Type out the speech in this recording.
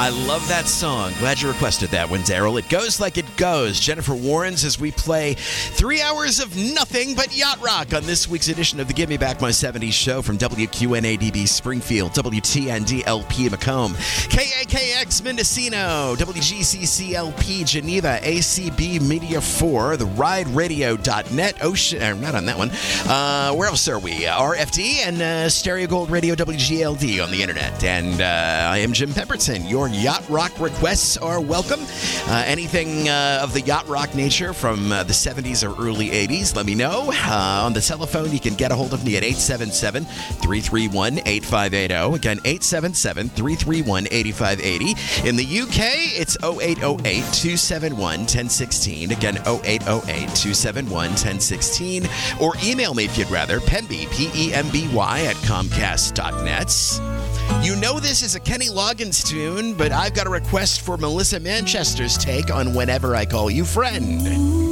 I love that song. Glad you requested that one, Daryl. It goes like it goes. Jennifer Warrens as we play 3 hours of nothing but yacht rock on this week's edition of the Give Me Back My 70s show from WQNADB Springfield, WTNDLP Macomb, KAKX Mendocino, WGCCLP Geneva, ACB Media 4, the RideRadio.net, Ocean, not on that one. Where else are we? RFD and Stereo Gold Radio WGLD on the internet. And I am Jim Pemberton. Your yacht rock requests are welcome. Anything of the yacht rock nature from the 70s or early 80s, let me know. On the telephone, you can get a hold of me at 877-331-8580. Again, 877-331-8580. In the UK, it's 0808-271-1016. Again, 0808-271-1016. Or email me if you'd rather, Pemby, P-E-M-B-Y at Comcast.net. You know this is a Kenny Loggins tune, but I've got a request for Melissa Manchester's take on Whenever I Call You Friend.